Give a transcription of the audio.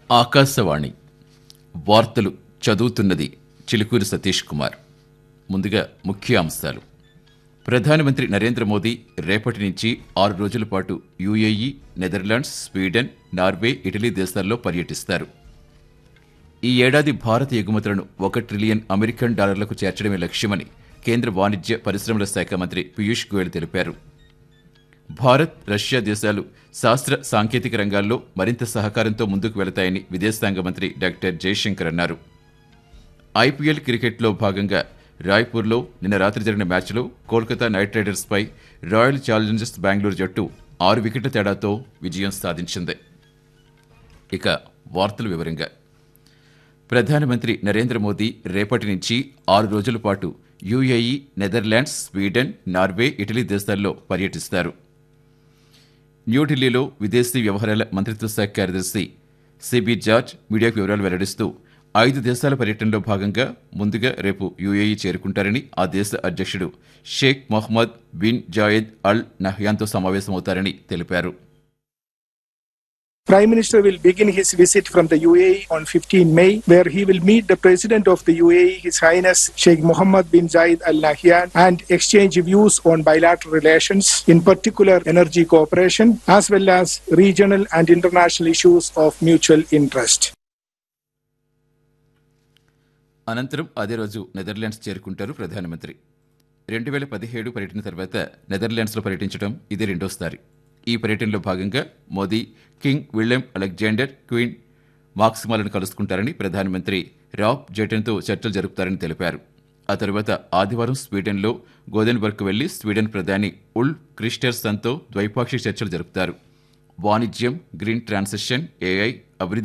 ఆకాశవాణి వార్తలు చదువుతున్నది చిలుకూరి సతీష్ కుమార్. ముందుగా ముఖ్య అంశాలు. ప్రధానమంత్రి నరేంద్ర మోదీ రేపటి నుంచి 6 రోజుల పాటు UAE, Netherlands, Sweden, Norway, Italy దేశాల్లో పర్యటిస్తారు. ఈ ఏడాది భారత ఎగుమతులను $1 ట్రిలియన్ అమెరికన్ డాలర్లకు చేర్చడమే లక్ష్యమని కేంద్ర వాణిజ్య పరిశ్రమల శాఖ మంత్రి పీయూష్ గోయల్ తెలిపారు. భారత్, రష్యా దేశాలు శాస్త్ర సాంకేతిక రంగాల్లో మరింత సహకారంతో ముందుకు వెళతాయని విదేశాంగ మంత్రి డాక్టర్ జయశంకర్ అన్నారు. ఐపీఎల్ క్రికెట్లో భాగంగా రాయ్పూర్లో నిన్న రాత్రి జరిగిన మ్యాచ్లో Kolkata night రైడర్స్పై royal Challengers Bengaluru జట్టు 6 వికెట్ల తేడాతో విజయం సాధించింది. ఇక వార్తల వివరంగా. ప్రధానమంత్రి నరేంద్ర మోదీ రేపటి నుంచి 6 రోజుల పాటు UAE, Netherlands, Sweden, Norway, Italy దేశాల్లో పర్యటిస్తారు. న్యూఢిల్లీలో విదేశీ వ్యవహారాల మంత్రిత్వ శాఖ కార్యదర్శి సిబి జార్జ్ మీడియాకు వివరాలు వెల్లడిస్తూ 5 దేశాల పర్యటనలో భాగంగా ముందుగా రేపు యుఏఈ చేరుకుంటారని, ఆ దేశ అధ్యక్షుడు షేక్ మొహమ్మద్ బిన్ జాయెద్ అల్ నహ్యాన్తో సమావేశమవుతారని తెలిపారు. Prime Minister will begin his visit from the UAE on 15 May, where he will meet the President of the UAE, His Highness Sheikh Mohammed bin Zayed Al Nahyan, and exchange views on bilateral relations, in particular energy cooperation, as well as regional and international issues of mutual interest. అనంతరం అదే రోజు Netherlands చేరుకుంటారు ప్రధానమంత్రి. 2017 పర్యటన తర్వాత నెదర్లాండ్స్లో పర్యటించడం ఇది రెండోసారి. ఈ పర్యటనలో భాగంగా Modi king William Alexander, queen మాక్సిమాలను కలుసుకుంటారని, ప్రధానమంత్రి రాబ్ జెటన్తో చర్చలు జరుపుతారని తెలిపారు. ఆ తరువాత ఆదివారం స్వీడన్లో గోదెన్బర్గ్ వెళ్లి స్వీడన్ ప్రధాని ఉల్ క్రిస్టర్సన్తో ద్వైపాక్షిక చర్చలు జరుపుతారు. వాణిజ్యం, గ్రీన్ ట్రాన్సిషన్, ఏఐ, అభివృద్ధి